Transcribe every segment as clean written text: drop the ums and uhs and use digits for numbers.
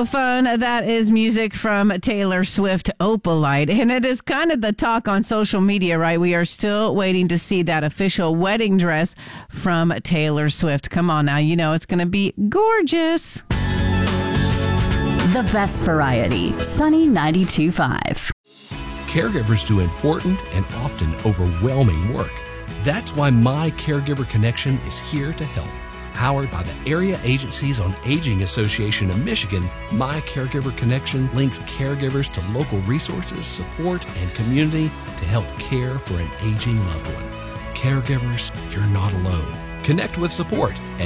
so fun. That is music from Taylor Swift, Opalite. And it is kind of the talk on social media, right? We are still waiting to see that official wedding dress from Taylor Swift. Come on now, you know it's going to be gorgeous. The best variety, Sunny 92.5. Caregivers do important and often overwhelming work. That's why My Caregiver Connection is here to help. Powered by the Area Agencies on Aging Association of Michigan, My Caregiver Connection links caregivers to local resources, support, and community to help care for an aging loved one. Caregivers, you're not alone. Connect with support at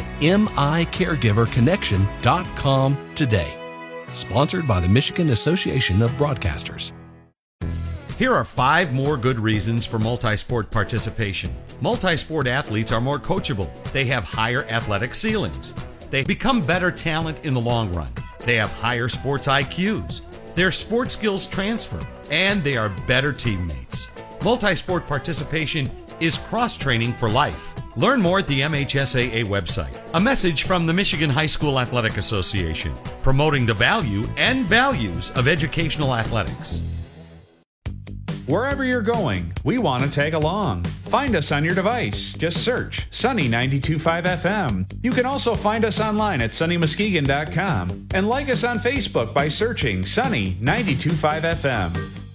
micaregiverconnection.com today. Sponsored by the Michigan Association of Broadcasters. Here are 5 more good reasons for multi-sport participation. Multi-sport athletes are more coachable. They have higher athletic ceilings. They become better talent in the long run. They have higher sports IQs. Their sports skills transfer, and they are better teammates. Multi-sport participation is cross-training for life. Learn more at the MHSAA website. A message from the Michigan High School Athletic Association, promoting the value and values of educational athletics. Wherever you're going, we want to tag along. Find us on your device. Just search Sunny 92.5 FM. You can also find us online at sunnymuskegon.com and like us on Facebook by searching Sunny 92.5 FM.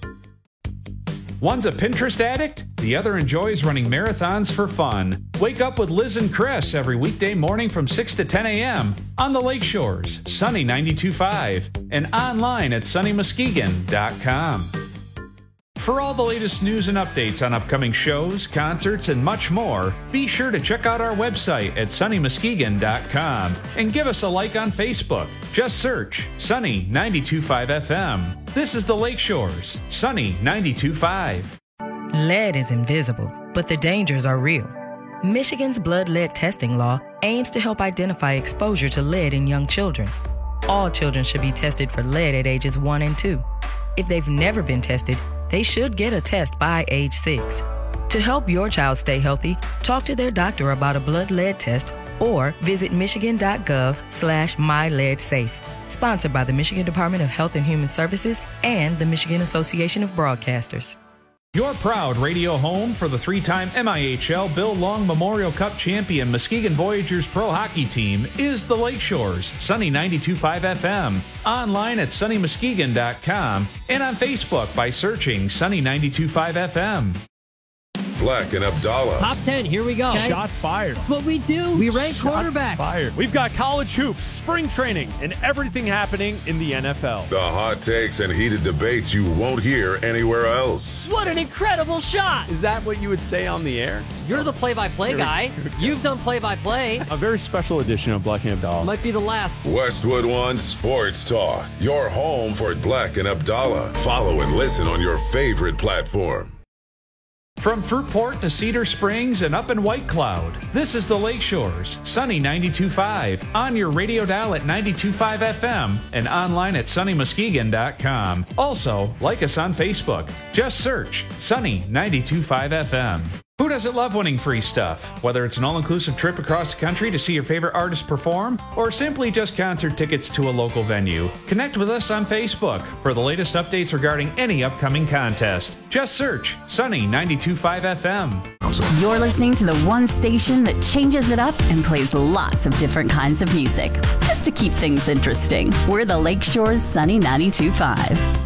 One's a Pinterest addict, the other enjoys running marathons for fun. Wake up with Liz and Chris every weekday morning from 6 to 10 a.m. on the Lakeshores, Sunny 92.5, and online at sunnymuskegon.com. For all the latest news and updates on upcoming shows, concerts, and much more, be sure to check out our website at sunnymuskegon.com and give us a like on Facebook. Just search Sunny 92.5 FM. This is the Lakeshores, Sunny 92.5. Lead is invisible, but the dangers are real. Michigan's blood lead testing law aims to help identify exposure to lead in young children. All children should be tested for lead at ages 1 and 2. If they've never been tested, they should get a test by age 6. To help your child stay healthy, talk to their doctor about a blood lead test or visit michigan.gov/myleadsafe. Sponsored by the Michigan Department of Health and Human Services and the Michigan Association of Broadcasters. Your proud radio home for the 3-time MIHL Bill Long Memorial Cup champion Muskegon Voyageurs Pro Hockey Team is the Lakeshores, Sunny 92.5 FM, online at sunnymuskegon.com, and on Facebook by searching Sunny 92.5 FM. Black and Abdallah. Top 10, here we go. Okay. Shots fired. That's what we do. We rank quarterbacks. Fired. We've got college hoops, spring training, and everything happening in the NFL. The hot takes and heated debates you won't hear anywhere else. What an incredible shot. Is that what you would say on the air? You're the play-by-play guy. You've done play-by-play. A very special edition of Black and Abdallah. Might be the last. Westwood One Sports Talk. Your home for Black and Abdallah. Follow and listen on your favorite platform. From Fruitport to Cedar Springs and up in White Cloud, this is the Lakeshores, Sunny 92.5, on your radio dial at 92.5 FM and online at sunnymuskegon.com. Also, like us on Facebook. Just search Sunny 92.5 FM. Who doesn't love winning free stuff? Whether it's an all-inclusive trip across the country to see your favorite artist perform, or simply just concert tickets to a local venue, connect with us on Facebook for the latest updates regarding any upcoming contest. Just search Sunny 92.5 FM. You're listening to the one station that changes it up and plays lots of different kinds of music, just to keep things interesting. We're the Lakeshores Sunny 92.5.